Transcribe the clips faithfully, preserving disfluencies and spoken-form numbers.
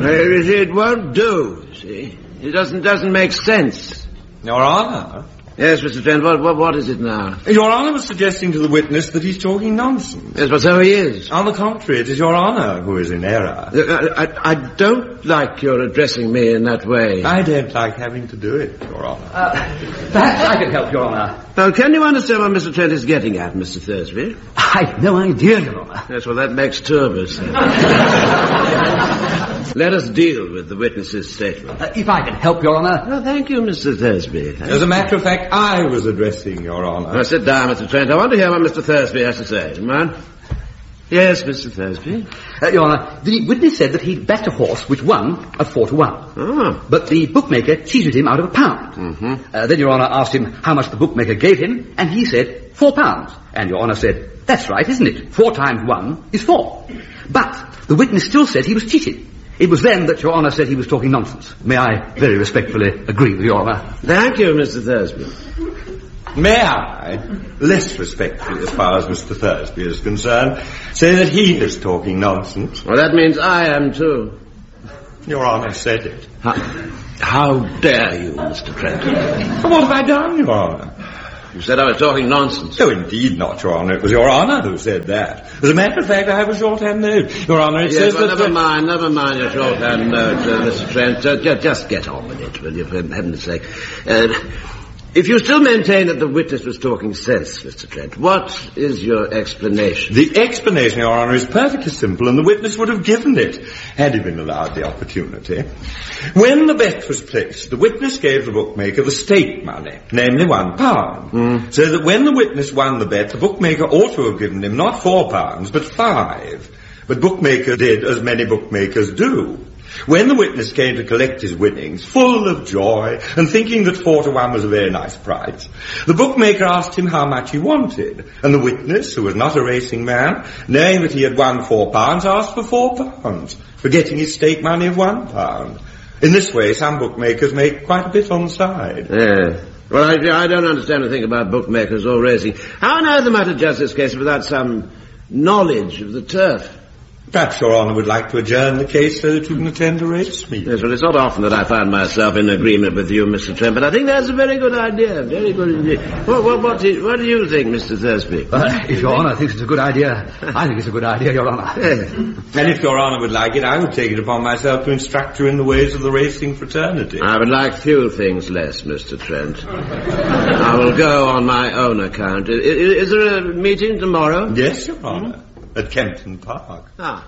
you see, it won't do, you see. It doesn't, doesn't make sense. Your Honour? Yes, Mister Trent, what, what, what is it now? Your Honour was suggesting to the witness that he's talking nonsense. Yes, but so he is. On the contrary, it is Your Honour who is in error. I, I, I don't like your addressing me in that way. I don't like having to do it, Your Honour. Uh, perhaps I can help, Your Honour. Well, can you understand what Mister Trent is getting at, Mister Thursby? I've no idea, Your Honour. Yes, well, that makes two of us. Let us deal with the witness's statement. Uh, if I can help, Your Honour. Oh, thank you, Mister Thursby. As a matter of fact, I was addressing Your Honour. Now, sit down, Mister Trent. I want to hear what Mister Thursby has to say. Man. Yes, Mister Thursby. Uh, Your Honour, the witness said that he'd backed a horse which won at four to one. Oh. But the bookmaker cheated him out of a pound. Mm-hmm. Uh, then Your Honour asked him how much the bookmaker gave him, and he said four pounds. And Your Honour said, that's right, isn't it? Four times one is four. But the witness still said he was cheated. It was then that Your Honour said he was talking nonsense. May I very respectfully agree with Your Honour? Thank you, Mister Thursby. May I, less respectfully as far as Mister Thursby is concerned, say that he is talking nonsense? Well, that means I am too. Your Honour said it. How, how dare you, Mister Trent? What have I done, Your Honour? You said I was talking nonsense. Oh, indeed not, Your Honour. It was Your Honour who said that. As a matter of fact, I have a shorthand note. Your Honour, it yes, says well, that... never uh, mind, never mind your shorthand note, uh, Mister Trent. Uh, just, just get on with it, will you, for heaven's sake. Uh, if you still maintain that the witness was talking sense, Mister Trent, what is your explanation? The explanation, Your Honour, is perfectly simple, and the witness would have given it, had he been allowed the opportunity. When the bet was placed, the witness gave the bookmaker the stake money, namely one pound, Mm. so that when the witness won the bet, the bookmaker ought to have given him not four pounds, but five. But bookmaker did as many bookmakers do. When the witness came to collect his winnings, full of joy, and thinking that four to one was a very nice price, the bookmaker asked him how much he wanted, and the witness, who was not a racing man, knowing that he had won four pounds, asked for four pounds, forgetting his stake money of one pound. In this way, some bookmakers make quite a bit on the side. Yeah. Well, I, I don't understand a thing about bookmakers or racing. How on earth am I to judge this case without some knowledge of the turf? Perhaps Your Honour would like to adjourn the case so that you can attend a race meeting. Yes, well, it's not often that I find myself in agreement with you, Mister Trent, but I think that's a very good idea. Very good indeed. What, what, what, do, what do you think, Mister Thursby? Uh, if Your Honour thinks it's a good idea, I think it's a good idea, Your Honour. Yes. And if Your Honour would like it, I would take it upon myself to instruct you in the ways of the racing fraternity. I would like few things less, Mister Trent. I will go on my own account. Is, is there a meeting tomorrow? Yes, Your Honour. At Kempton Park. Ah.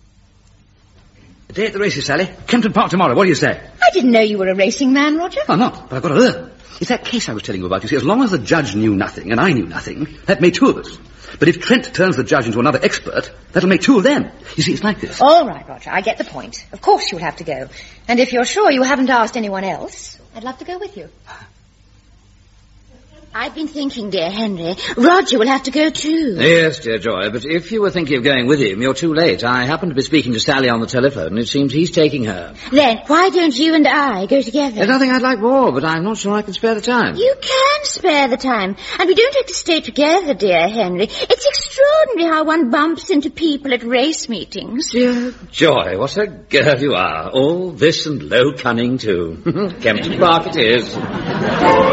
The day at the races, Sally. Kempton Park tomorrow, what do you say? I didn't know you were a racing man, Roger. I'm not, but I've got to learn. It's that case I was telling you about. You see, as long as the judge knew nothing and I knew nothing, that made two of us. But if Trent turns the judge into another expert, that'll make two of them. You see, it's like this. All right, Roger, I get the point. Of course you'll have to go. And if you're sure you haven't asked anyone else, I'd love to go with you. I've been thinking, dear Henry, Roger will have to go too. Yes, dear Joy, but if you were thinking of going with him, you're too late. I happened to be speaking to Sally on the telephone, and it seems he's taking her. Then, why don't you and I go together? There's nothing I'd like more, but I'm not sure I can spare the time. You can spare the time. And we don't have to stay together, dear Henry. It's extraordinary how one bumps into people at race meetings. Dear Joy, what a girl you are. All this and low cunning, too. Kempton Park it is.